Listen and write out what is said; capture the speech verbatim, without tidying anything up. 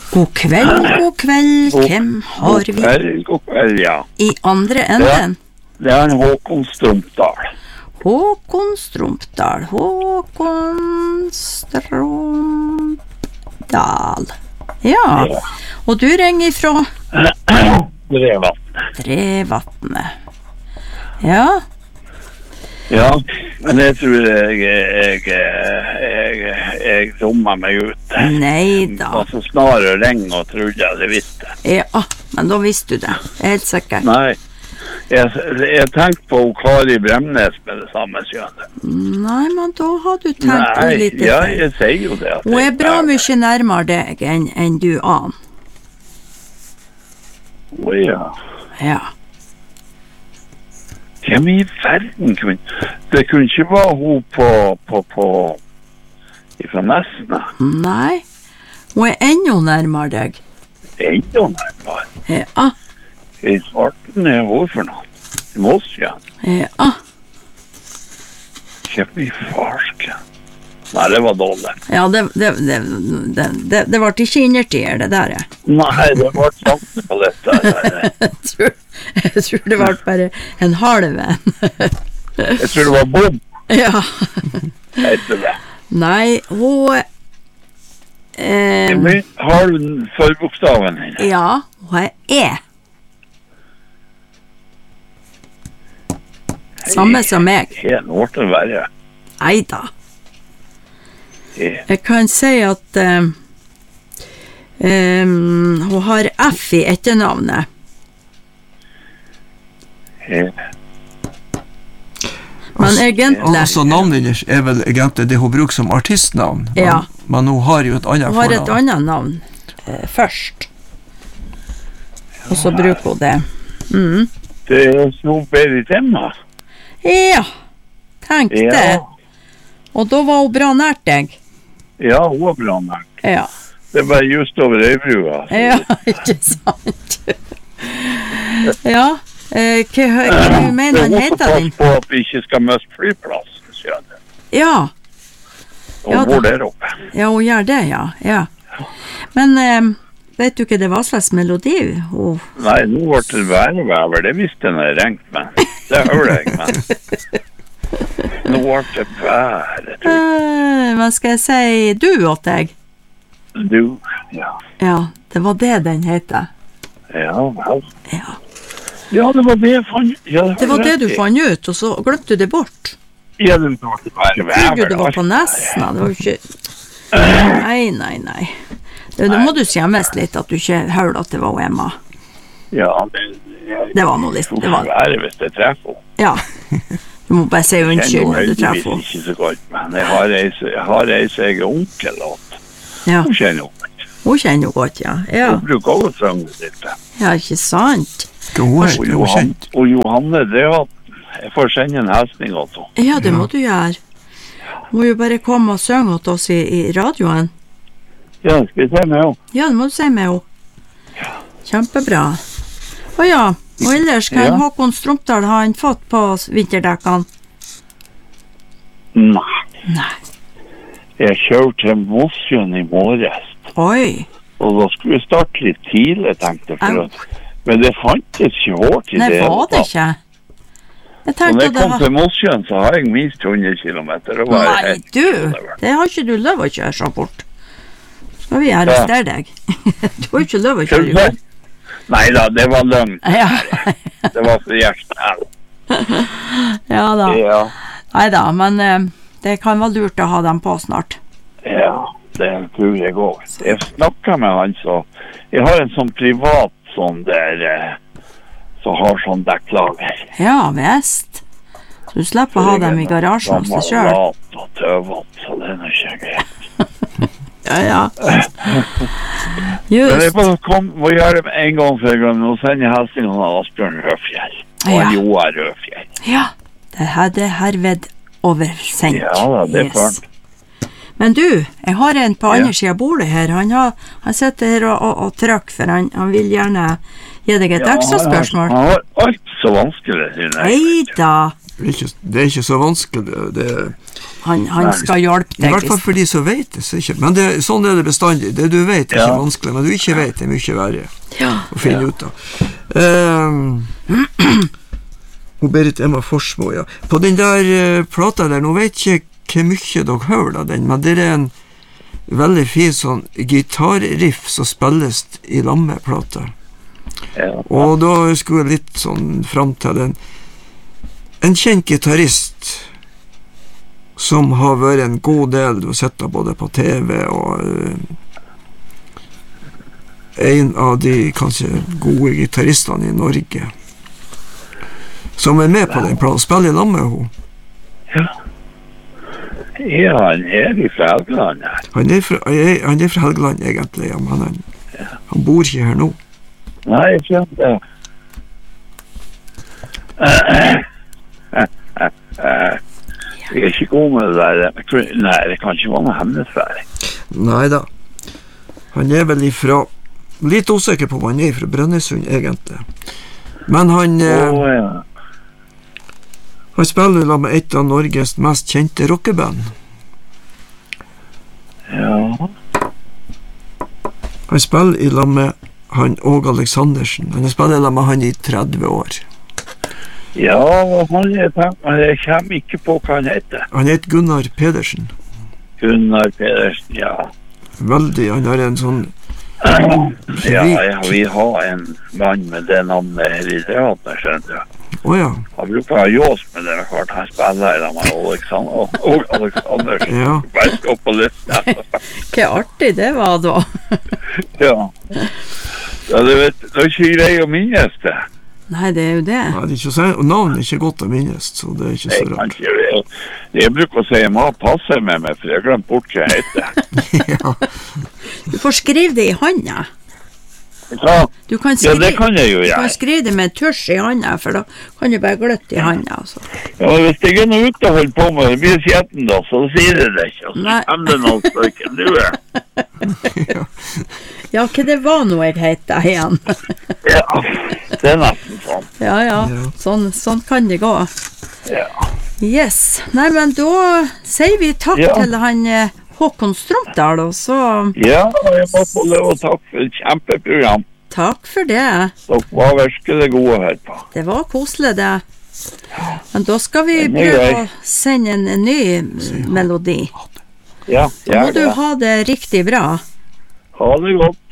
God kveld, god kveld, hvem har vi? God kveld, god kveld, ja. I andre enden? Det er en Håkon Strumpdal. Håkon Strumpdal, Håkon Strumpdal. Ja, ja. Og du ringer ifra? Drevatnet. Drevatnet. Ja. Ja, men jeg tror jeg, jeg, jeg, jeg, jeg dummer meg ut. Neida. Og så snarere ringe og trodde jeg det visste. Ja, men da visste du det, helt sikkert. Nei, jeg, jeg tenkte på Kari Bremnes med det samme skjønnet. Nei, men da har du tenkt Nei, litt ja, jeg sier jo det. Hun er bra mye nærmere deg enn, enn du aner. Å ja. Ja. Hvem i verden kunne... Det kunne ikke være hun på... på... på... ifra Nesna. Nei, hun er enda nærmere deg. Enda nærmere? Ja. I svarten er hun for noe. I Mossjøen. Ja. Hvem i farsken? Nei, det var dårlig. Ja, det, det, det, det, det, det var ikke innertier, det der. Nei, det var sant på dette. jeg, tror, jeg tror det var bare en halv en. jeg tror det var bom. Ja. Heter det. Nei, hun... Eh, har du forbokstaven henne? Ja, hun er E. Samme som meg. Helt noe til å være. Neida. Jeg kan si at um, um, hun har F i etternavnet. Ja. Men egentlig... Altså navnet deres er vel egentlig det hun bruker som artistnavn. Men, ja. Men hun har jo et annet fornavn. Hun har et annet navn eh, først. Og så bruker hun det. Mm. Det er så bedre tema. Ja, tenk ja. det. Og da var hun bra nært deg. Ja, hun var bra nært. Ja. Det var just over Øybrua. Ja, ikke sant. ja, eh, hva, hva du mener han heter den? Det er også på at vi ikke skal møte flyplass. Ja. Og ja, hvor der oppe. Ja, hun gjør det, ja. ja. Men eh, vet du ikke det var slags melodi? Oh. Nei, nå ble det værevæver. Det visste jeg når jeg ringte, men det hørte jeg, men... Nå var det bare uh, Hva skal jeg si du åt deg? Du, ja. Ja, det var det den heter. Ja, vel. Ja. Ja, det var det jeg fant ja, det, det var det du fant ut, og så glemte du det bort. Ja, det var det bare væver. Du var på Nesna, det var jo ikke... Nei, nei, nei. Det, da må du skjemmes litt at du ikke hørte at det var Emma. Ja, det... Det var noe litt... Det var være hvis det treffer. Ja. Du må bare si unnskyld når du treffer. Jeg kjenner ikke så godt, men jeg har ei, jeg har ei seg onkel åt. Ja. Hun kjenner jo godt. Hun kjenner jo godt, ja. ja. Hun bruker også sangen litt. Ja, ikke sant? God, og, Johan, og Johanne, det er at jeg får sende en helsning også. Ja, det må du gjøre. Må jo bare komme og synge til oss i, i radioen. Ja, skal vi se med henne? Ja, det må du si med henne. Kjempebra. Å ja. Og ellers, hva ja. Håkon Strumpdal har han fått på vinterdekkene? Nei. Nei. Jeg kjørte til Mossjøen i morges. Oi. Og da skulle vi starte litt tidlig, tenkte jeg. For at, men det fantes ikke hår til Nei, det. Nei, var det ikke? Jeg tenkte når jeg kom var... til Mossjøen, så har jeg minst hundre kilometer. Nei, du, det har ikke du lov å kjøre så fort. Skal vi arrestere deg? Du har ikke lov å kjøre fort. Nei da, det var løgn. Ja. Det var for hjertet. Ja da. Ja. Nei da, men uh, det kan være lurt å ha dem på snart. Ja, det tror jeg også. Jeg snakker med han, så jeg har en sånn privat sånn der uh, som har sånn dekklager. Ja, visst. Så du slipper å ha dem i garasjen hos deg selv. Lat og tøvat, så det er nok ikke greit. Ja, ja. Just. Men jeg må, kom, må gjøre det en gang for gang. Nå sender jeg helsingen av Asbjørn Rødfjell. Og ja. Joar Rødfjell. Ja, det er det herved oversendt. Ja, da, det er yes. Men du, jeg har en på andre ja. siden av bordet her. Han, har, han sitter her og, og, og trykker, for han, han vil gjerne gi deg et ja, ekstra spørsmål. Han har alt så vanskelig. Nei da. Det er ikke, det er ikke så vanskelig. Det, Han, han skal hjelpe deg. I hvert fall for de som vet det. Så ikke, men det, sånn er det bestandig. Det du vet er Ja. ikke vanskelig, men du ikke vet det er mye verre Ja. å finne Ja. ut av. Um, hun Berit Emma Forsmo, ja. På den der uh, plata der, nå vet jeg ikke hvor mye dere hører av den, men det er en veldig fin sånn gitarriff som spilles i lammeplata. Ja. Og da skulle jeg litt sånn frem til en, en kjent gitarrist som har vært en god del, du har sett det både på T V og uh, en av de kanskje gode gitarristene i Norge som er med på den planen, spiller i lag med henne. Ja. Ja, han er fra Helgeland her. Han er fra, han er fra Helgeland egentlig, ja, men han, han bor ikke her nå. Nei, jeg skjønte. Jeg er ikke god med det der. Nei, det kan ikke være noe hemmelighetsværing. Neida. Han er vel ifra, litt usikker på om han er fra Brønnøysund egentlig. Men han, eh, Å, ja. han spiller da med et av Norges mest kjente rockeband. Ja. Han spiller i lag med han Åge Aleksandersen. Han har spillet i lag med han i tretti år. Ja, og han er tenkt, men jeg kommer ikke på hva han heter. Han heter Gunnar Pedersen. Gunnar Pedersen, ja. Veldig, han har en sånn Ja, ja, vi har en mann med det navnet her i teater, skjønner du. Åja, Han bruker å ha jås med det, klart han spiller i lag med Alexander, og Alexandersen. ja. Bare stå på lista. Hva artig det var da. Ja. Ja, du vet, det er ikke grei å minnes det. Nei, det er jo det. Ja, det er ikke så, og navnet er ikke godt å minnes, så det er ikke Jeg så kan rart. ikke gjøre det. Jeg bruker å si jeg må passe med meg, for jeg har glemt bort hva jeg heter. Ja, Du får skrive det i handa. Ja, Du kan ja, skrive, det kan jeg jo du kan gjøre. skrive det med tusj i handa, for da kan du bare gløtte i handa. Altså. Ja, men hvis jeg er noe ute og holder på med det, blir skjetten da, så sier jeg det ikke. Og så Nei. kommer det noen stykker. Du er. Ja, hva det var nå jeg heter igjen? Ja, det er nesten sånn. Ja, ja, Ja. sånn, sånn kan det gå. Ja. Yes. Nei, men da sier vi takk Ja. til han eh, Håkon Strømdal, og så Ja, og jeg må få lov å takke for et kjempeprogram. takk for det. Dere var virkelig gode å høre på. Det var koselig det. Men da skal vi Den er prøve grei. å sende en, en ny melodi. Ja, Da må gjør du det. ha det riktig bra. Ha det godt.